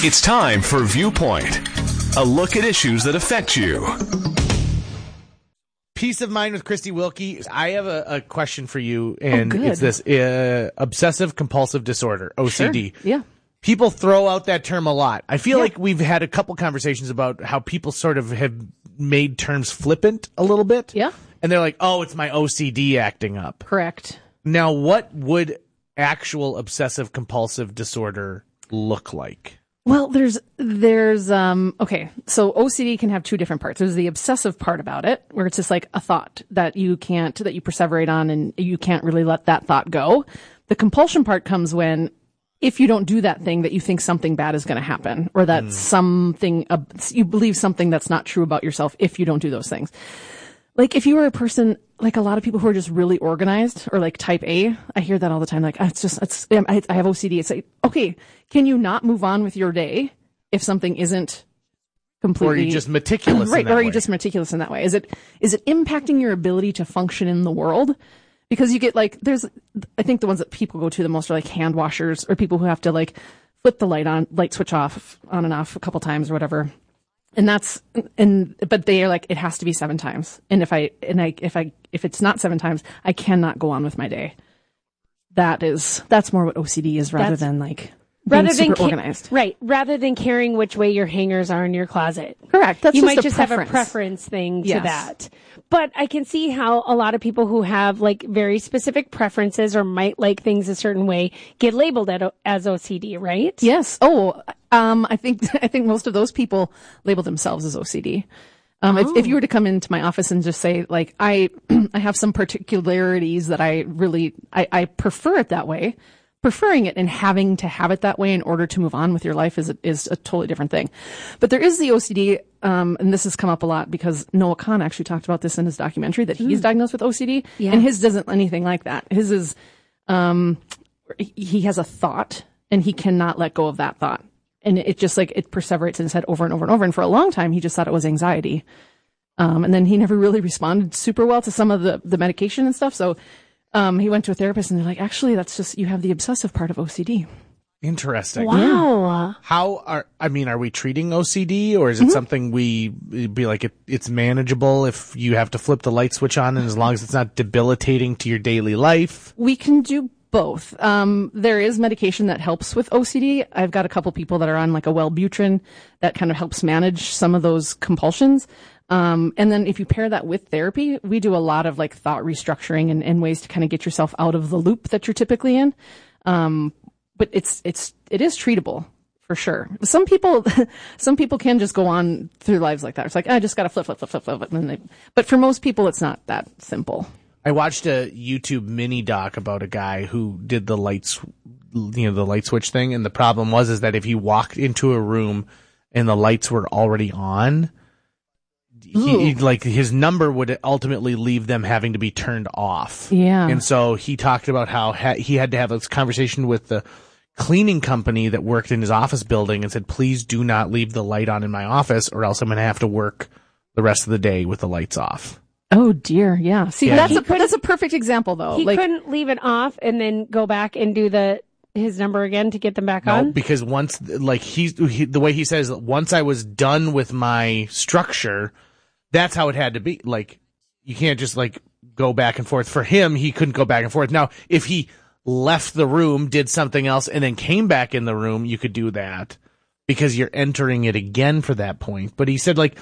It's time for Viewpoint, a look at issues that affect you. Peace of Mind with Christy Wilkie. I have a question for you, and good. it's this obsessive compulsive disorder, OCD. Sure. Yeah. People throw out that term a lot. I feel like we've had a couple conversations about how people sort of have made terms flippant a little bit. Yeah. And they're like, oh, it's my OCD acting up. Correct. Now, what would actual obsessive compulsive disorder look like? Well, there's okay. So OCD can have two different parts. There's the obsessive part about it, where it's just like a thought that you perseverate on and you can't really let that thought go. The compulsion part comes when, if you don't do that thing, that you think something bad is going to happen, or that you believe something that's not true about yourself if you don't do those things. Like if you were a person, like a lot of people who are just really organized, or like type A, I hear that all the time. Like I have OCD. It's like, okay, can you not move on with your day if something isn't completely, or are you just meticulous right? in that Or are way? you just meticulous in that way? Is it impacting your ability to function in the world? Because you get like, I think the ones that people go to the most are like hand washers, or people who have to like flip the light switch off, on and off a couple times or whatever. But they are like, it has to be 7 times. And if it's not 7 times, I cannot go on with my day. That's more what OCD is, rather than like being super organized. Right. Rather than caring which way your hangers are in your closet. Correct. You might just have a preference thing to that. But I can see how a lot of people who have like very specific preferences or might like things a certain way get labeled as OCD, right? Yes. Oh, I think most of those people label themselves as OCD. If you were to come into my office and just say, like, I have some particularities that I prefer it that way. Preferring it and having to have it that way in order to move on with your life is a totally different thing. But there is the OCD, and this has come up a lot because Noah Kahn actually talked about this in his documentary, that he's diagnosed with OCD, and his isn't anything like that. His is, he has a thought and he cannot let go of that thought. And it just like, it perseverates in his head over and over and over. And for a long time, he just thought it was anxiety. And then he never really responded super well to some of the medication and stuff. So, he went to a therapist and they're like, actually, that's just, you have the obsessive part of OCD. Interesting. Wow. Are we treating OCD, or is it something be like it's manageable if you have to flip the light switch on, and as long as it's not debilitating to your daily life? We can do both. There is medication that helps with OCD. I've got a couple people that are on like a Wellbutrin that kind of helps manage some of those compulsions. And then if you pair that with therapy, we do a lot of like thought restructuring and ways to kind of get yourself out of the loop that you're typically in. But it is treatable for sure. Some people can just go on through lives like that. It's like, I just got to flip. But for most people, it's not that simple. I watched a YouTube mini doc about a guy who did the light switch thing. And the problem is that if he walked into a room and the lights were already on, his number would ultimately leave them having to be turned off. Yeah. And so he talked about how he had to have this conversation with the cleaning company that worked in his office building and said, please do not leave the light on in my office, or else I'm going to have to work the rest of the day with the lights off. Oh dear. Yeah. See, Yeah. that's a perfect example though. He couldn't leave it off and then go back and do his number again to get them back on? No, because once, like the way he says, once I was done with my structure, that's how it had to be. Like, you can't just like go back and forth. For him, he couldn't go back and forth. Now, if he left the room, did something else, and then came back in the room, you could do that because you're entering it again for that point. But he said, like,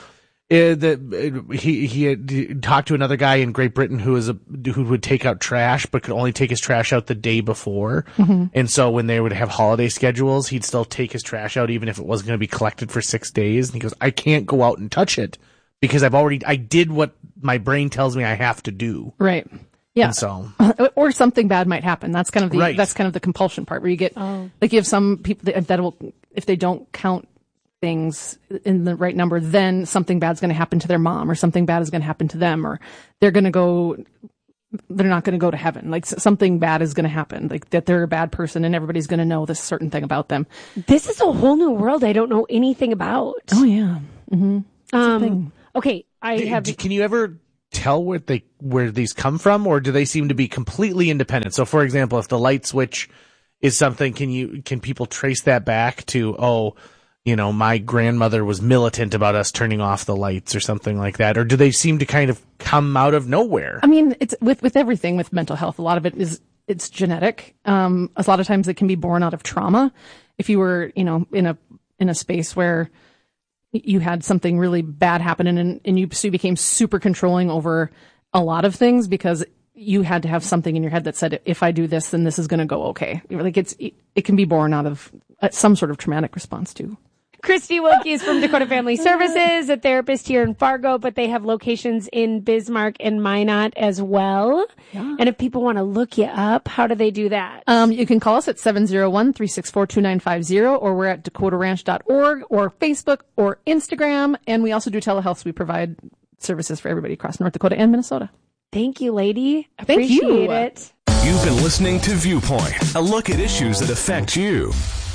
he had talked to another guy in Great Britain who would take out trash, but could only take his trash out the day before. Mm-hmm. And so when they would have holiday schedules, he'd still take his trash out even if it wasn't going to be collected for 6 days. And he goes, I can't go out and touch it because I did what my brain tells me I have to do. Right. Yeah. And so, or something bad might happen. That's kind of Right. that's kind of the compulsion part where you get, like, you have some people that will, if they don't count things in the right number, then something bad's going to happen to their mom, or something bad is going to happen to them, or they're not going to go to heaven. Like, something bad is going to happen, like that they're a bad person and everybody's going to know this certain thing about them. This is a whole new world I don't know anything about. Oh yeah. Mm-hmm. Okay. Can you ever tell where these come from, or do they seem to be completely independent? So, for example, if the light switch is something, can people trace that back to, my grandmother was militant about us turning off the lights or something like that? Or do they seem to kind of come out of nowhere? I mean, it's with everything with mental health. A lot of it it's genetic. A lot of times it can be born out of trauma. If you were, in a space where you had something really bad happen and you became super controlling over a lot of things because you had to have something in your head that said, if I do this, then this is going to go okay. Like it can be born out of some sort of traumatic response too. Christy Wilkie is from Dakota Family Services, a therapist here in Fargo, but they have locations in Bismarck and Minot as well. Yeah. And if people want to look you up, how do they do that? You can call us at 701-364-2950, or we're at dakotaranch.org, or Facebook, or Instagram. And we also do telehealth, so we provide services for everybody across North Dakota and Minnesota. Thank you, lady. Appreciate it. You've been listening to Viewpoint, a look at issues that affect you.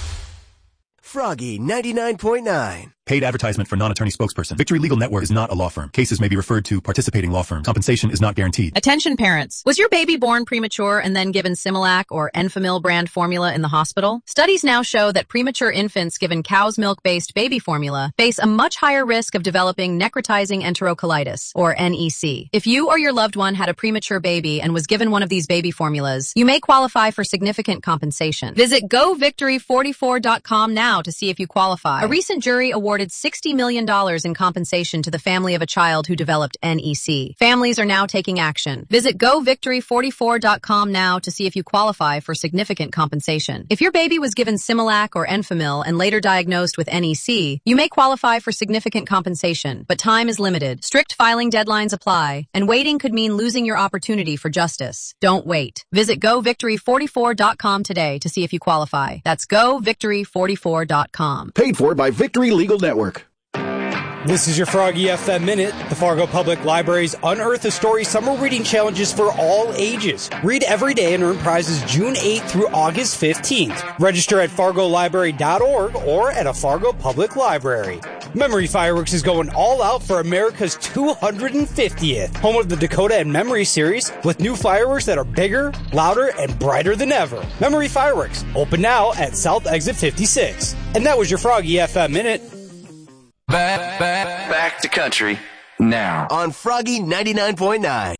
Froggy 99.9. Paid advertisement for non-attorney spokesperson. Victory Legal Network is not a law firm. Cases may be referred to participating law firms. Compensation is not guaranteed. Attention parents. Was your baby born premature and then given Similac or Enfamil brand formula in the hospital? Studies now show that premature infants given cow's milk-based baby formula face a much higher risk of developing necrotizing enterocolitis, or NEC. If you or your loved one had a premature baby and was given one of these baby formulas, you may qualify for significant compensation. Visit govictory44.com now to see if you qualify. A recent jury awarded $60 million in compensation to the family of a child who developed NEC. Families are now taking action. Visit govictory44.com now to see if you qualify for significant compensation. If your baby was given Similac or Enfamil and later diagnosed with NEC, you may qualify for significant compensation, but time is limited. Strict filing deadlines apply, and waiting could mean losing your opportunity for justice. Don't wait. Visit govictory44.com today to see if you qualify. That's govictory44.com. Paid for by Victory Legal Network. This is your Froggy FM Minute. The Fargo Public Library's Unearth a Story Summer Reading Challenge is for all ages. Read every day and earn prizes June 8th through August 15th. Register at fargolibrary.org or at a Fargo Public Library. Memory Fireworks is going all out for America's 250th, home of the Dakota and Memory series, with new fireworks that are bigger, louder, and brighter than ever. Memory Fireworks, open now at South Exit 56. And that was your Froggy FM Minute. Back to country now on Froggy 99.9.